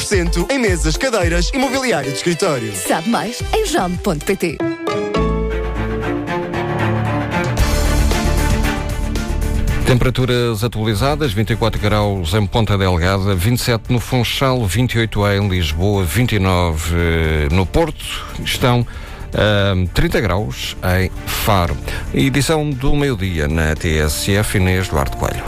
20% em mesas, cadeiras e mobiliário de escritório. Sabe mais em jalme.pt. Temperaturas atualizadas, 24 graus em Ponta Delgada, 27 no Funchal, 28 em Lisboa, 29 no Porto. Estão 30 graus em Faro. Edição do meio-dia na TSF, Inês Duarte Coelho.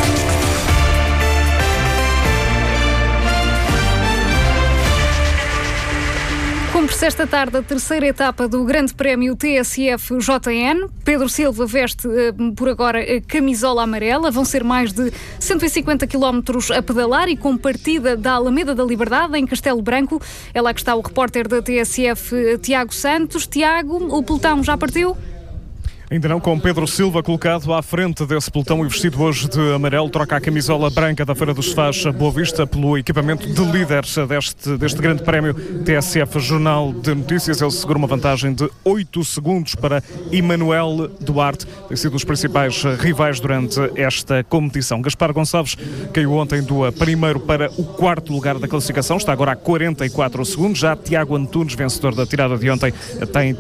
Cumpre-se esta tarde a terceira etapa do Grande Prémio TSF JN. Pedro Silva veste por agora camisola amarela. Vão ser mais de 150 km a pedalar e com partida da Alameda da Liberdade em Castelo Branco. É lá que está o repórter da TSF, Tiago Santos. Tiago, o pelotão já partiu? Ainda não, com Pedro Silva colocado à frente desse pelotão e vestido hoje de amarelo, troca a camisola branca da Feira dos Sofás Boa Vista pelo equipamento de líderes deste grande prémio TSF Jornal de Notícias. Ele segura uma vantagem de 8 segundos para Emanuel Duarte, tem sido os principais rivais durante esta competição. Gaspar Gonçalves caiu ontem do primeiro para o quarto lugar da classificação, está agora a 44 segundos. Já Tiago Antunes, vencedor da tirada de ontem, tem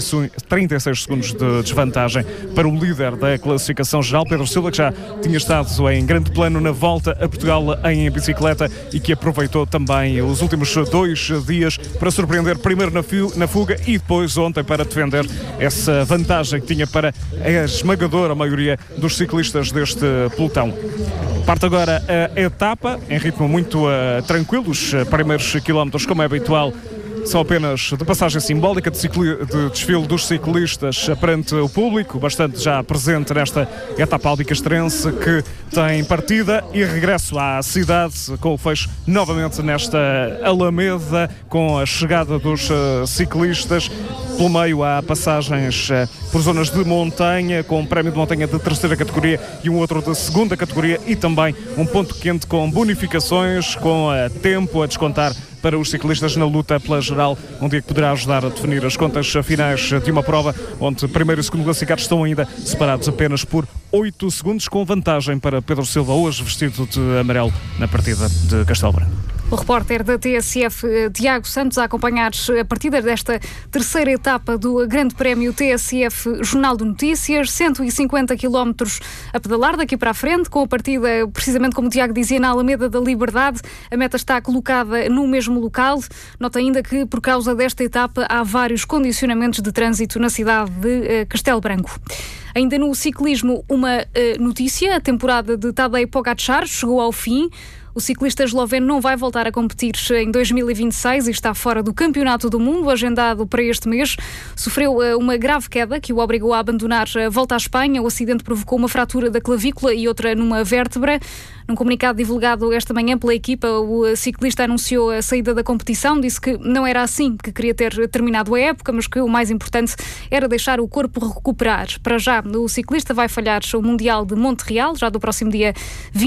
36 segundos de desvantagem para o líder da classificação geral, Pedro Silva, que já tinha estado em grande plano na volta a Portugal em bicicleta e que aproveitou também os últimos 2 dias para surpreender primeiro na fuga e depois ontem para defender essa vantagem que tinha para a esmagadora maioria dos ciclistas deste pelotão. Parte agora a etapa, em ritmo muito tranquilo, os primeiros quilómetros, como é habitual, são apenas de passagem simbólica, de desfile dos ciclistas perante o público, bastante já presente nesta etapa albicastrense, que tem partida e regresso à cidade, com o fecho novamente nesta Alameda, com a chegada dos ciclistas. Pelo meio há passagens por zonas de montanha, com um prémio de montanha de terceira categoria e um outro de segunda categoria, e também um ponto quente com bonificações, com tempo a descontar para os ciclistas na luta pela geral, um dia que poderá ajudar a definir as contas finais de uma prova onde primeiro e segundo classificados estão ainda separados apenas por 8 segundos, com vantagem para Pedro Silva, hoje vestido de amarelo na partida de Castelo Branco. O repórter da TSF, Tiago Santos, a acompanhar a partida desta terceira etapa do Grande Prémio TSF Jornal de Notícias, 150 km a pedalar daqui para a frente, com a partida, precisamente como o Tiago dizia, na Alameda da Liberdade. A meta está colocada no mesmo local. Nota ainda que, por causa desta etapa, há vários condicionamentos de trânsito na cidade de Castelo Branco. Ainda no ciclismo, uma notícia: a temporada de Tadej Pogačar chegou ao fim. O ciclista esloveno não vai voltar a competir em 2026 e está fora do Campeonato do Mundo, agendado para este mês. Sofreu uma grave queda que o obrigou a abandonar a volta à Espanha. O acidente provocou uma fratura da clavícula e outra numa vértebra. Num comunicado divulgado esta manhã pela equipa, o ciclista anunciou a saída da competição, disse que não era assim que queria ter terminado a época, mas que o mais importante era deixar o corpo recuperar. Para já, o ciclista vai falhar o Mundial de Montreal, já do próximo dia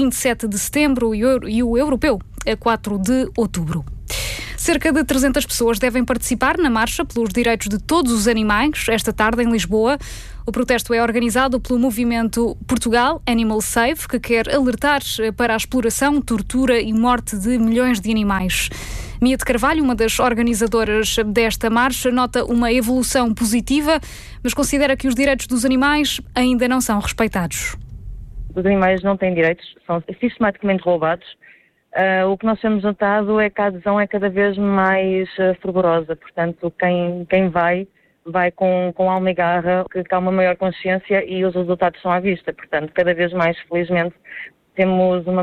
27 de setembro, e o Europeu, a 4 de outubro. Cerca de 300 pessoas devem participar na marcha pelos direitos de todos os animais, esta tarde em Lisboa. O protesto é organizado pelo movimento Portugal Animal Safe, que quer alertar para a exploração, tortura e morte de milhões de animais. Mia de Carvalho, uma das organizadoras desta marcha, nota uma evolução positiva, mas considera que os direitos dos animais ainda não são respeitados. Os animais não têm direitos, são sistematicamente roubados. O que nós temos notado é que a adesão é cada vez mais fervorosa, portanto quem vai com alma e garra, que há uma maior consciência e os resultados são à vista. Portanto, cada vez mais, felizmente, temos uma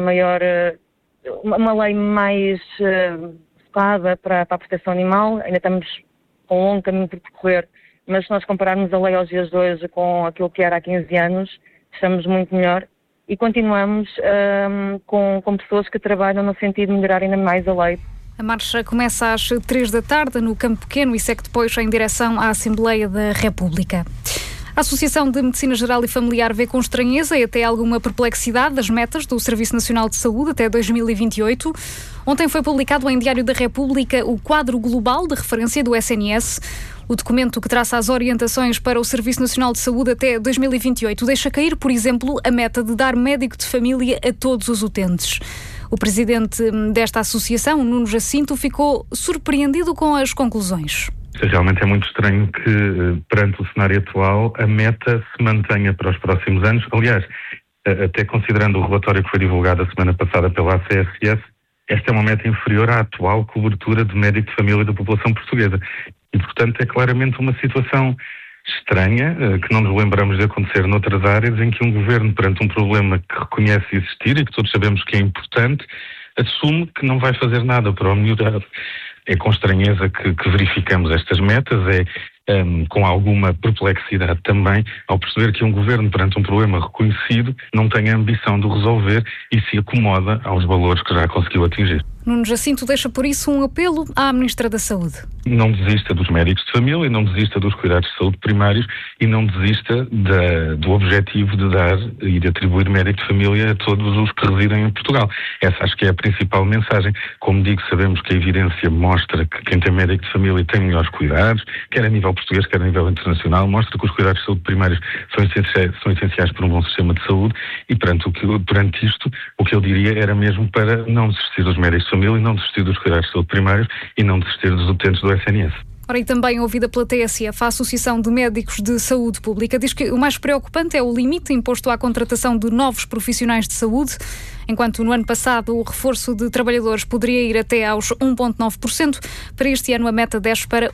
lei mais focada para a proteção animal. Ainda estamos com um longo caminho por percorrer, mas se nós compararmos a lei aos dias de hoje com aquilo que era há 15 anos, estamos muito melhor. E continuamos com pessoas que trabalham no sentido de melhorar ainda mais a lei. A marcha começa às 3 da tarde no Campo Pequeno e segue depois em direção à Assembleia da República. A Associação de Medicina Geral e Familiar vê com estranheza e até alguma perplexidade as metas do Serviço Nacional de Saúde até 2028. Ontem foi publicado em Diário da República o quadro global de referência do SNS. O documento que traça as orientações para o Serviço Nacional de Saúde até 2028 deixa cair, por exemplo, a meta de dar médico de família a todos os utentes. O presidente desta associação, Nuno Jacinto, ficou surpreendido com as conclusões. Realmente é muito estranho que, perante o cenário atual, a meta se mantenha para os próximos anos. Aliás, até considerando o relatório que foi divulgado a semana passada pela ACSS, esta é uma meta inferior à atual cobertura de médico de família da população portuguesa. E, portanto, é claramente uma situação estranha, que não nos lembramos de acontecer noutras áreas, em que um governo, perante um problema que reconhece existir e que todos sabemos que é importante, assume que não vai fazer nada para o melhorar. É com estranheza que verificamos estas metas, com alguma perplexidade também, ao perceber que um governo, perante um problema reconhecido, não tem a ambição de o resolver e se acomoda aos valores que já conseguiu atingir. Nuno Jacinto deixa por isso um apelo à Ministra da Saúde. Não desista dos médicos de família, não desista dos cuidados de saúde primários e não desista do objetivo de dar e de atribuir médico de família a todos os que residem em Portugal. Essa acho que é a principal mensagem. Como digo, sabemos que a evidência mostra que quem tem médico de família tem melhores cuidados, quer a nível português, quer a nível internacional, mostra que os cuidados de saúde primários são essenciais para um bom sistema de saúde e perante isto, o que eu diria era mesmo para não desistir dos médicos de família, não desistir dos cuidados de saúde primários e não desistir dos utentes do SNS. Ora, e também ouvida pela TSF, a Associação de Médicos de Saúde Pública diz que o mais preocupante é o limite imposto à contratação de novos profissionais de saúde. Enquanto no ano passado o reforço de trabalhadores poderia ir até aos 1,9%, para este ano a meta desce para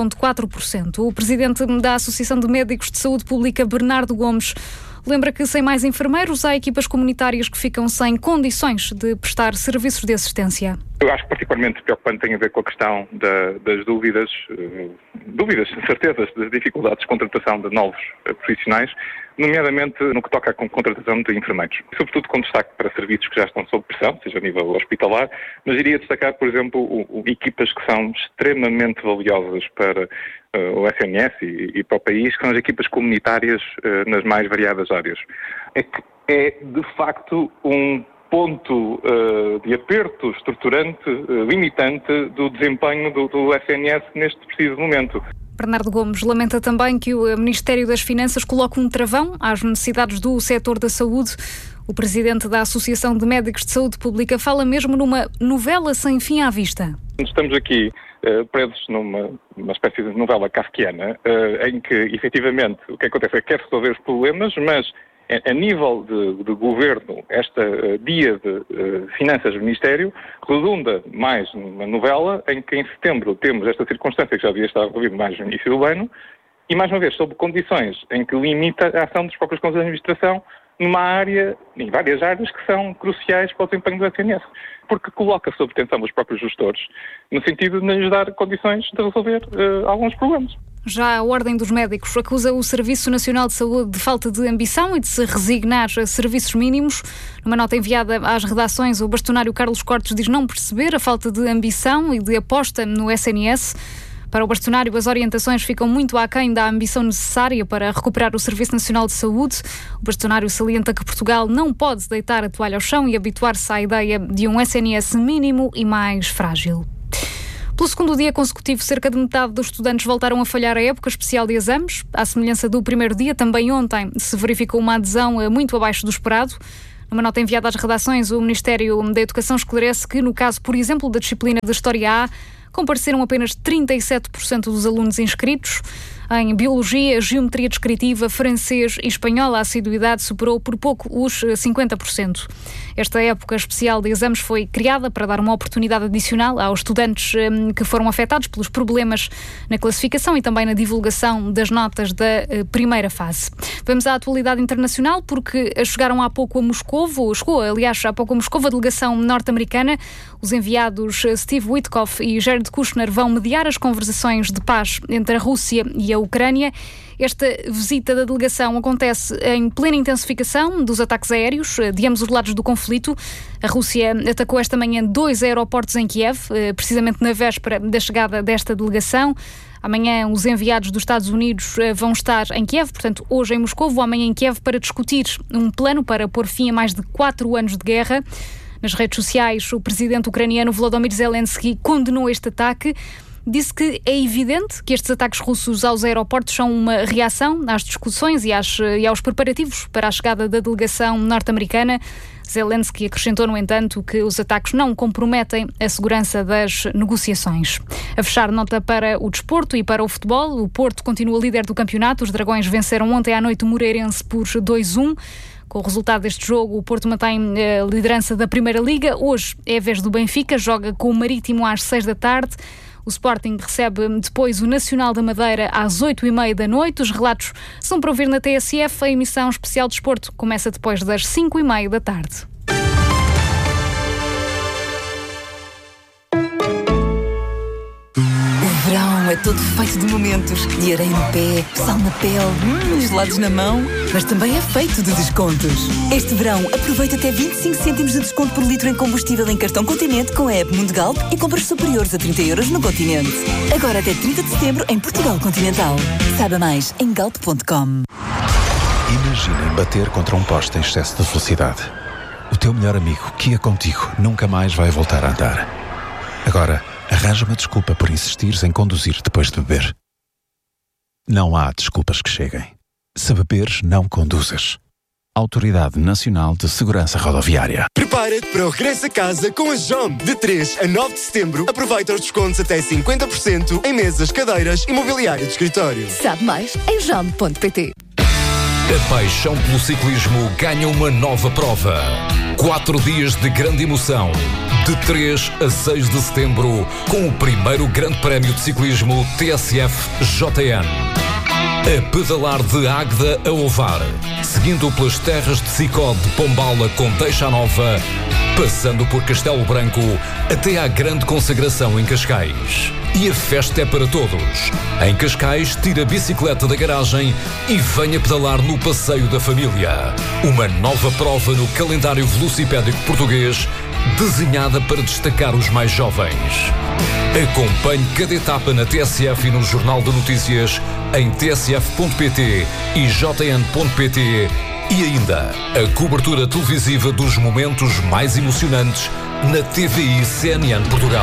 1,4%. O presidente da Associação de Médicos de Saúde Pública, Bernardo Gomes, lembra que sem mais enfermeiros há equipas comunitárias que ficam sem condições de prestar serviços de assistência. Eu acho que particularmente preocupante tem a ver com a questão das dúvidas, certezas, das dificuldades de contratação de novos profissionais, nomeadamente no que toca à contratação de enfermeiros. Sobretudo com destaque para serviços que já estão sob pressão, seja a nível hospitalar, mas iria destacar, por exemplo, equipas que são extremamente valiosas para o SNS e para o país, que são as equipas comunitárias nas mais variadas áreas. É de facto um ponto de aperto estruturante, limitante do desempenho do SNS neste preciso momento. Bernardo Gomes lamenta também que o Ministério das Finanças coloque um travão às necessidades do setor da saúde. O presidente da Associação de Médicos de Saúde Pública fala mesmo numa novela sem fim à vista. Estamos aqui presos numa espécie de novela kafkiana, em que, efetivamente, o que acontece é que quer resolver os problemas, mas a nível de governo, esta dia de finanças do Ministério redunda mais numa novela em que em setembro temos esta circunstância que já devia estar resolvida mais no início do ano e, mais uma vez, sob condições em que limita a ação dos próprios conselhos de administração numa área, em várias áreas que são cruciais para o desempenho do SNS, porque coloca sob tensão os próprios gestores no sentido de lhes dar condições de resolver alguns problemas. Já a Ordem dos Médicos acusa o Serviço Nacional de Saúde de falta de ambição e de se resignar a serviços mínimos. Numa nota enviada às redações, o bastonário Carlos Cortes diz não perceber a falta de ambição e de aposta no SNS. Para o bastonário, as orientações ficam muito aquém da ambição necessária para recuperar o Serviço Nacional de Saúde. O bastonário salienta que Portugal não pode deitar a toalha ao chão e habituar-se à ideia de um SNS mínimo e mais frágil. Pelo segundo dia consecutivo, cerca de metade dos estudantes voltaram a falhar a época especial de exames. À semelhança do primeiro dia, também ontem se verificou uma adesão muito abaixo do esperado. Numa nota enviada às redações, o Ministério da Educação esclarece que, no caso, por exemplo, da disciplina de História A, compareceram apenas 37% dos alunos inscritos. Em Biologia, Geometria Descritiva, Francês e Espanhol, a assiduidade superou por pouco os 50%. Esta época especial de exames foi criada para dar uma oportunidade adicional aos estudantes que foram afetados pelos problemas na classificação e também na divulgação das notas da primeira fase. Vamos à atualidade internacional, porque chegaram há pouco a Moscovo, há pouco a Moscovo a delegação norte-americana. Os enviados Steve Witkoff e Jared Kushner vão mediar as conversações de paz entre a Rússia e a Ucrânia. Esta visita da delegação acontece em plena intensificação dos ataques aéreos de ambos os lados do conflito. A Rússia atacou esta manhã 2 aeroportos em Kiev, precisamente na véspera da chegada desta delegação. Amanhã os enviados dos Estados Unidos vão estar em Kiev, portanto hoje em Moscovo, amanhã em Kiev, para discutir um plano para pôr fim a mais de 4 anos de guerra. Nas redes sociais, o presidente ucraniano Volodymyr Zelensky condenou este ataque. Disse que é evidente que estes ataques russos aos aeroportos são uma reação às discussões e aos preparativos para a chegada da delegação norte-americana. Zelensky acrescentou, no entanto, que os ataques não comprometem a segurança das negociações. A fechar nota para o desporto e para o futebol, o Porto continua líder do campeonato. Os Dragões venceram ontem à noite o Moreirense por 2-1. Com o resultado deste jogo, o Porto mantém a liderança da Primeira Liga. Hoje é a vez do Benfica, joga com o Marítimo às 6 da tarde. O Sporting recebe depois o Nacional da Madeira às 8h30 da noite. Os relatos são para ouvir na TSF. A emissão especial de desporto começa depois das 5h30 da tarde. O verão é todo feito de momentos, de areia no pé, sal na pele, gelados na mão, mas também é feito de descontos. Este verão, aproveita até 25 cêntimos de desconto por litro em combustível em cartão Continente com a app Mundo Galp e compras superiores a 30 € no Continente. Agora até 30 de setembro em Portugal Continental. Saiba mais em galp.com. Imaginem bater contra um poste em excesso de velocidade. O teu melhor amigo, que ia contigo, nunca mais vai voltar a andar. Agora, arranja uma desculpa por insistires em conduzir depois de beber. Não há desculpas que cheguem. Se beberes, não conduzas. Autoridade Nacional de Segurança Rodoviária. Prepara-te para o regresso a casa com a JOM. De 3 a 9 de setembro, aproveita os descontos até 50% em mesas, cadeiras e mobiliário de escritório. Sabe mais em jom.pt. A paixão pelo ciclismo ganha uma nova prova. 4 dias de grande emoção. De 3 a 6 de setembro, com o primeiro Grande Prémio de Ciclismo TSF JN. A pedalar de Águeda a Ovar, seguindo pelas terras de Sicó de Pombala com Deixa Nova, passando por Castelo Branco até à grande consagração em Cascais. E a festa é para todos. Em Cascais, tira a bicicleta da garagem e venha pedalar no Passeio da Família. Uma nova prova no calendário velocipédico português, desenhada para destacar os mais jovens. Acompanhe cada etapa na TSF e no Jornal de Notícias em tsf.pt e jn.pt e ainda a cobertura televisiva dos momentos mais emocionantes na TVI CNN Portugal.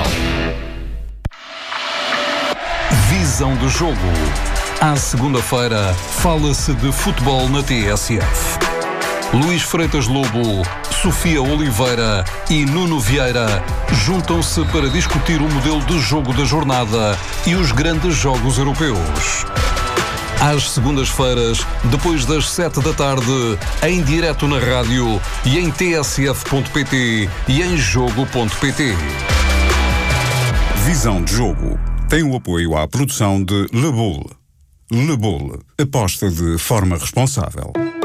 Visão do jogo. À segunda-feira, fala-se de futebol na TSF. Luís Freitas Lobo, Sofia Oliveira e Nuno Vieira juntam-se para discutir o modelo de jogo da jornada e os grandes jogos europeus. Às segundas-feiras, depois das 7 da tarde, em direto na rádio e em tsf.pt e em jogo.pt. Visão de jogo tem o apoio à produção de Le Boule. Le Boule, aposta de forma responsável.